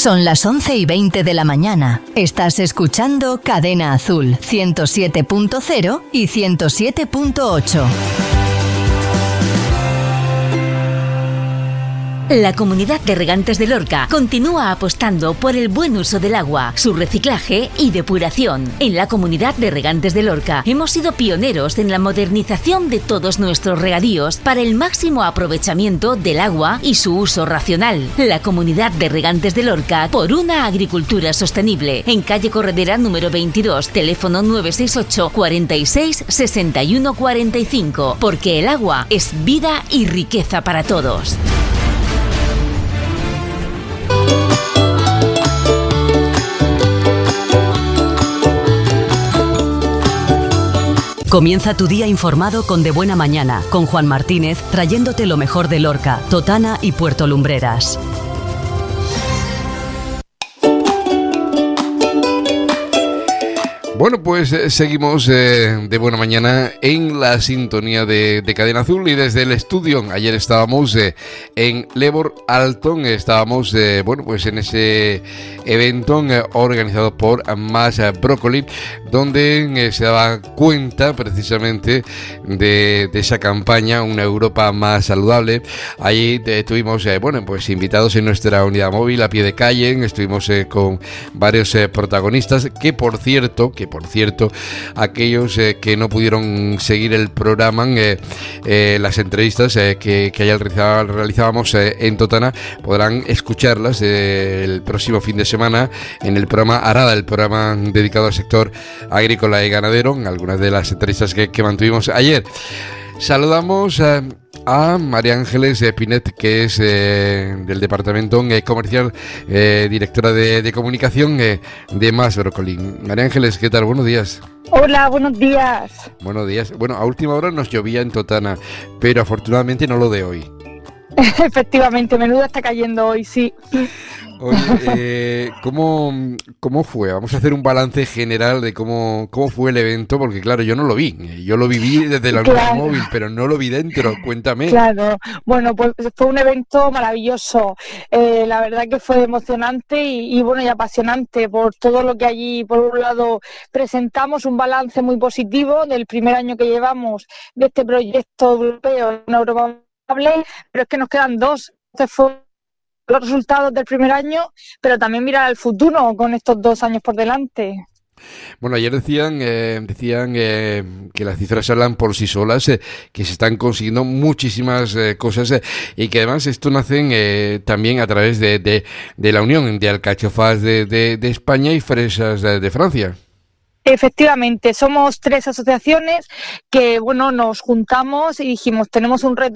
Son las 11:20 de la mañana. Estás escuchando Cadena Azul 107.0 y 107.8. La Comunidad de Regantes de Lorca continúa apostando por el buen uso del agua, su reciclaje y depuración. En la Comunidad de Regantes de Lorca hemos sido pioneros en la modernización de todos nuestros regadíos para el máximo aprovechamiento del agua y su uso racional. La Comunidad de Regantes de Lorca, por una agricultura sostenible. En calle Corredera número 22, teléfono 968 46 61 45. Porque el agua es vida y riqueza para todos. Comienza tu día informado con De Buena Mañana, con Juan Martínez, trayéndote lo mejor de Lorca, Totana y Puerto Lumbreras. Bueno, pues seguimos de buena mañana en la sintonía de Cadena Azul y desde el estudio. Ayer estábamos en Lebor Alton, estábamos pues en ese evento organizado por Más Brócoli, donde se daba cuenta precisamente de esa campaña, Una Europa Más Saludable. Allí estuvimos pues invitados en nuestra unidad móvil a pie de calle, estuvimos con varios protagonistas que por cierto, aquellos que no pudieron seguir el programa, las entrevistas que ayer realizábamos en Totana, podrán escucharlas el próximo fin de semana en el programa Arada, el programa dedicado al sector agrícola y ganadero, en algunas de las entrevistas que mantuvimos ayer. Saludamos a María Ángeles Pinet, que es del departamento comercial, directora de comunicación de Más Brócoli. María Ángeles, ¿qué tal? Buenos días. Hola, buenos días. Buenos días. Bueno, a última hora nos llovía en Totana, pero afortunadamente no lo de hoy. Efectivamente, menudo está cayendo hoy, sí. Oye, ¿cómo fue? Vamos a hacer un balance general de cómo fue el evento, porque claro, yo no lo vi. Yo lo viví desde la unidad móvil, pero no lo vi dentro. Cuéntame. Claro, bueno, pues fue un evento maravilloso. La verdad que fue emocionante y apasionante por todo lo que allí, por un lado, presentamos un balance muy positivo del primer año que llevamos de este proyecto europeo, Una Europa Saludable, pero es que nos quedan dos. Este fue los resultados del primer año, pero también mirar al futuro con estos 2 años por delante. Bueno, ayer decían que las cifras hablan por sí solas, que se están consiguiendo muchísimas cosas y que además esto nace también a través de la unión de alcachofas de España y fresas de Francia. Efectivamente, somos 3 asociaciones que nos juntamos y dijimos, tenemos un reto